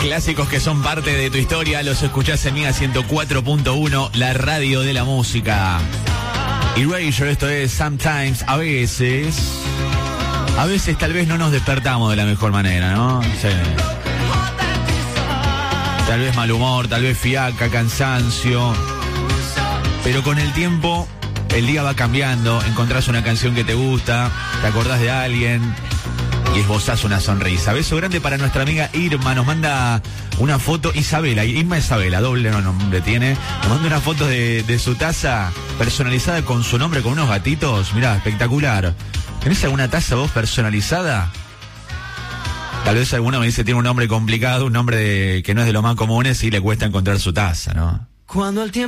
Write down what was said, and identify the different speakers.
Speaker 1: Clásicos que son parte de tu historia, los escuchás en Mega 104.1, la radio de la música. Erasure, esto es Sometimes, a veces tal vez no nos despertamos de la mejor manera, ¿no? Sí. Tal vez mal humor, tal vez fiaca, cansancio. Pero con el tiempo, el día va cambiando, encontrás una canción que te gusta, te acordás de alguien y esbozás una sonrisa. Beso grande para nuestra amiga Irma, nos manda una foto, Isabela, doble nombre tiene, nos manda una foto de su taza personalizada con su nombre, con unos gatitos, mirá, espectacular. ¿Tenés alguna taza vos personalizada? Tal vez alguno me dice tiene un nombre complicado, un nombre que no es de los más comunes y le cuesta encontrar su taza, ¿no?
Speaker 2: Cuando el tiempo